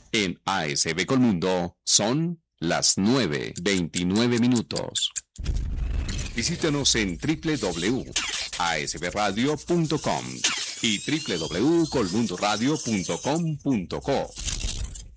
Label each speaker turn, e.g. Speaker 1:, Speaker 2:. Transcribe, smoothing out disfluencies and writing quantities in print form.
Speaker 1: En ASB Colmundo son las 9:29. Visítanos en www.asbradio.com y www.colmundoradio.com.co.